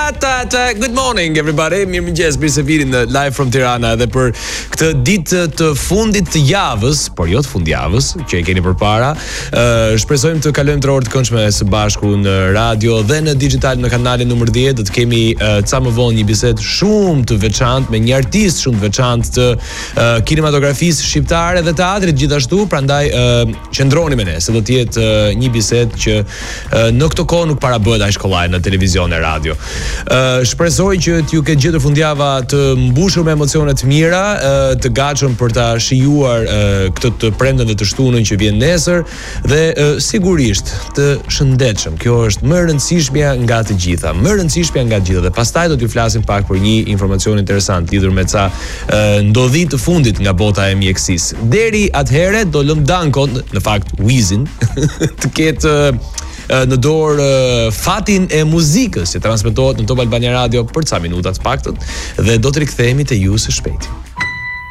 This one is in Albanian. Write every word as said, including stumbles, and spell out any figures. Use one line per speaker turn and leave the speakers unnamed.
Ta ta ta. Good morning everybody. Mirëmëngjes, mirë se vini në Live from Tirana dhe për këtë ditë të fundit të javës, por jo të fundjavës, që e keni përpara. Uh, shpresojmë të kalojmë tre orë të këndshme së bashku në radio dhe në digital në kanalin numër dhjetë. Do të kemi uh, ca më vonë një bisedë shumë të veçantë me një artist shumë të veçantë të uh, kinematografisë shqiptare dhe teatrit gjithashtu, prandaj uh, qëndroni me ne, se do të jetë uh, një bisedë që uh, në këtë kohë nuk para bëhet as shkollaj në televizion e radio. Uh, shpresoj që t'ju ketë gjetur fundjava të mbushur me emocione të mira, uh, të gatshëm për ta shijuar uh, këtë të premten dhe të shtunën që vjen nesër dhe uh, sigurisht të shëndetshëm. Kjo është më e rëndësishmja nga të gjitha, më e rëndësishmja nga të gjitha. Dhe pastaj do t'ju flasim pak për një informacion interesant lidhur me ca uh, ndodhi të fundit nga bota e mjekësisë. Deri atëherë do lëm Dankon, në fakt Wizin, të ketë uh, në dorë uh, fatin e muzikës që transmetohet në Top Albania Radio për ca minuta të paktën dhe do të rikthehemi te ju së shpejti.